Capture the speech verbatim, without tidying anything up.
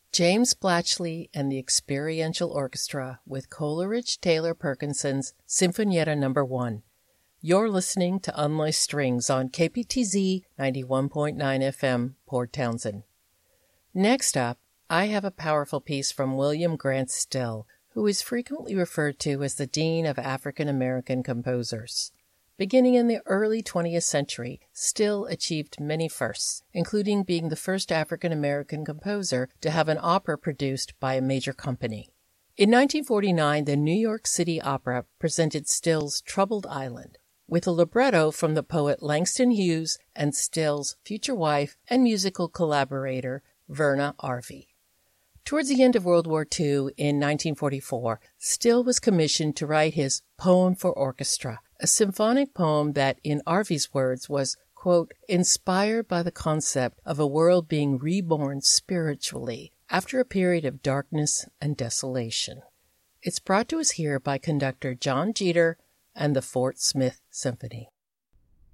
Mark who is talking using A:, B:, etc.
A: James Blatchley and the Experiential Orchestra with Coleridge Taylor Perkinson's Sinfonietta Number One. You're listening to Unlaced Strings on K P T Z ninety-one point nine F M, Port Townsend. Next up, I have a powerful piece from William Grant Still, who is frequently referred to as the Dean of African American Composers. Beginning in the early twentieth century, Still achieved many firsts, including being the first African American composer to have an opera produced by a major company. In nineteen forty-nine, the New York City Opera presented Still's Troubled Island, with a libretto from the poet Langston Hughes and Still's future wife and musical collaborator, Verna Arvey. Towards the end of World War Two, in nineteen forty-four, Still was commissioned to write his Poem for Orchestra, a symphonic poem that, in Arvey's words, was, quote, inspired by the concept of a world being reborn spiritually after a period of darkness and desolation. It's brought to us here by conductor John Jeter and the Fort Smith Symphony.